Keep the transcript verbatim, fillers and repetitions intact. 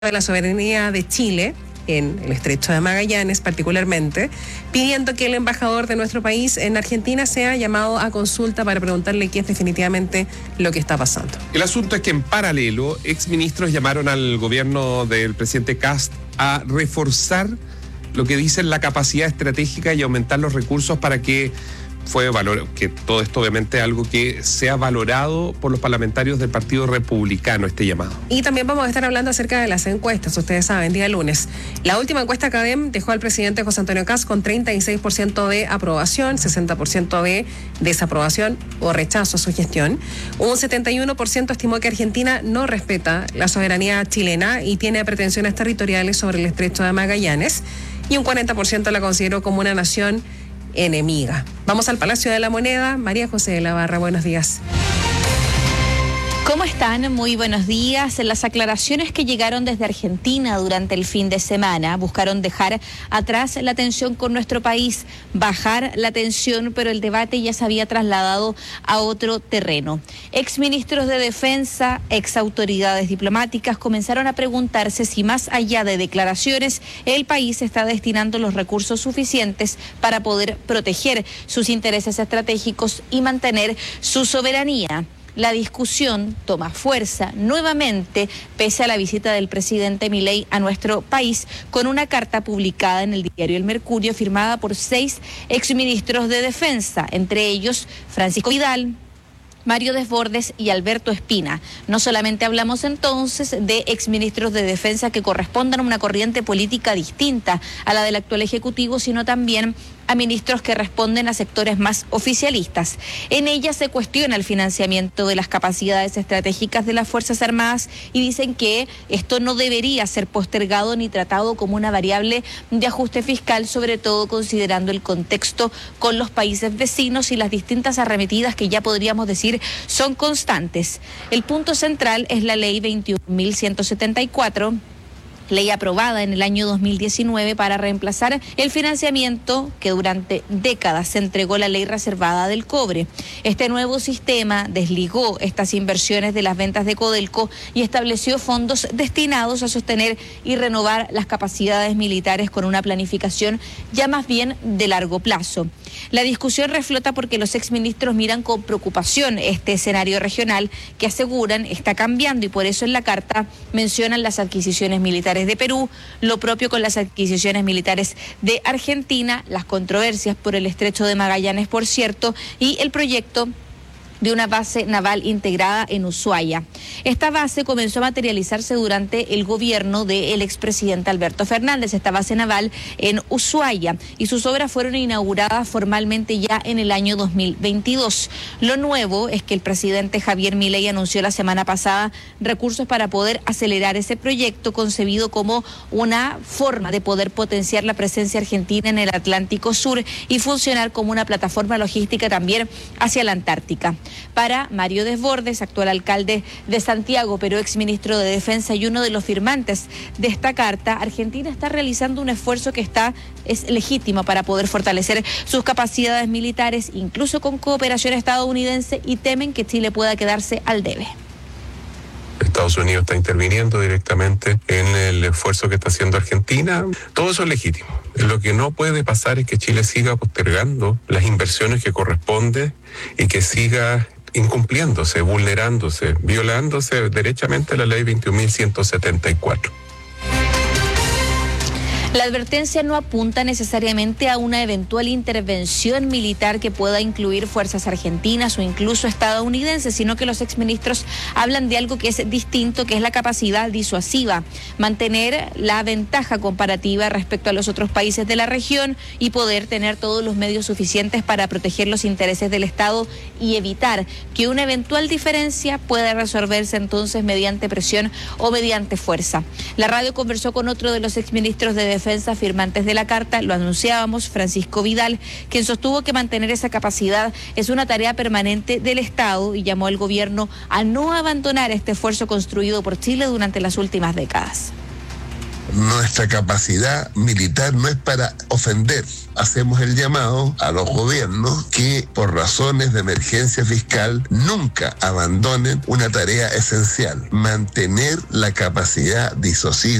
de la soberanía de Chile en el Estrecho de Magallanes particularmente, pidiendo que el embajador de nuestro país en Argentina sea llamado a consulta para preguntarle qué es definitivamente lo que está pasando. El asunto es que en paralelo, exministros llamaron al gobierno del presidente Kast a reforzar lo que dicen la capacidad estratégica y aumentar los recursos para que fue valor, que todo esto obviamente es algo que sea valorado por los parlamentarios del Partido Republicano, este llamado. Y también vamos a estar hablando acerca de las encuestas, ustedes saben, día lunes. La última encuesta Cadem dejó al presidente José Antonio Kast con treinta y seis por ciento de aprobación, sesenta por ciento de desaprobación o rechazo a su gestión. Un setenta y uno por ciento estimó que Argentina no respeta la soberanía chilena y tiene pretensiones territoriales sobre el Estrecho de Magallanes. Y un cuarenta por ciento la consideró como una nación enemiga. Vamos al Palacio de la Moneda. María José de la Barra, buenos días. ¿Cómo están? Muy buenos días. Las aclaraciones que llegaron desde Argentina durante el fin de semana buscaron dejar atrás la tensión con nuestro país, bajar la tensión, pero el debate ya se había trasladado a otro terreno. Exministros de Defensa, exautoridades diplomáticas comenzaron a preguntarse si más allá de declaraciones, el país está destinando los recursos suficientes para poder proteger sus intereses estratégicos y mantener su soberanía. La discusión toma fuerza nuevamente pese a la visita del presidente Milei a nuestro país con una carta publicada en el diario El Mercurio firmada por seis exministros de Defensa, entre ellos Francisco Vidal, Mario Desbordes y Alberto Espina. No solamente hablamos entonces de exministros de Defensa que correspondan a una corriente política distinta a la del actual Ejecutivo, sino también a ministros que responden a sectores más oficialistas. En ella se cuestiona el financiamiento de las capacidades estratégicas de las Fuerzas Armadas y dicen que esto no debería ser postergado ni tratado como una variable de ajuste fiscal, sobre todo considerando el contexto con los países vecinos y las distintas arremetidas que ya podríamos decir son constantes. El punto central es la ley veintiún mil ciento setenta y cuatro, ley aprobada en el año dos mil diecinueve para reemplazar el financiamiento que durante décadas se entregó la ley reservada del cobre. Este nuevo sistema desligó estas inversiones de las ventas de Codelco y estableció fondos destinados a sostener y renovar las capacidades militares con una planificación ya más bien de largo plazo. La discusión reflota porque los exministros miran con preocupación este escenario regional que aseguran está cambiando y por eso en la carta mencionan las adquisiciones militares de Perú, lo propio con las adquisiciones militares de Argentina, las controversias por el Estrecho de Magallanes, por cierto, y el proyecto de una base naval integrada en Ushuaia. Esta base comenzó a materializarse durante el gobierno del expresidente Alberto Fernández, esta base naval en Ushuaia, y sus obras fueron inauguradas formalmente ya en el año dos mil veintidós. Lo nuevo es que el presidente Javier Milei anunció la semana pasada recursos para poder acelerar ese proyecto, concebido como una forma de poder potenciar la presencia argentina en el Atlántico Sur y funcionar como una plataforma logística también hacia la Antártica. Para Mario Desbordes, actual alcalde de Santiago, pero exministro de Defensa y uno de los firmantes de esta carta, Argentina está realizando un esfuerzo que está es legítimo para poder fortalecer sus capacidades militares, incluso con cooperación estadounidense, y temen que Chile pueda quedarse al debe. Estados Unidos está interviniendo directamente en el esfuerzo que está haciendo Argentina. Todo eso es legítimo. Lo que no puede pasar es que Chile siga postergando las inversiones que corresponden y que siga incumpliéndose, vulnerándose, violándose derechamente la ley veintiún mil ciento setenta y cuatro. La advertencia no apunta necesariamente a una eventual intervención militar que pueda incluir fuerzas argentinas o incluso estadounidenses, sino que los exministros hablan de algo que es distinto, que es la capacidad disuasiva, mantener la ventaja comparativa respecto a los otros países de la región y poder tener todos los medios suficientes para proteger los intereses del Estado y evitar que una eventual diferencia pueda resolverse entonces mediante presión o mediante fuerza. La radio conversó con otro de los exministros de Defensa Defensa firmantes de la carta, lo anunciábamos, Francisco Vidal, quien sostuvo que mantener esa capacidad es una tarea permanente del Estado y llamó al gobierno a no abandonar este esfuerzo construido por Chile durante las últimas décadas. Nuestra capacidad militar no es para ofender. Hacemos el llamado a los gobiernos que por razones de emergencia fiscal nunca abandonen una tarea esencial: mantener la capacidad disuasiva